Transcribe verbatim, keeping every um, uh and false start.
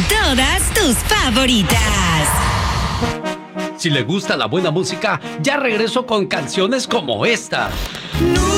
todas tus favoritas. Si le gusta la buena música, ya regreso con canciones como esta.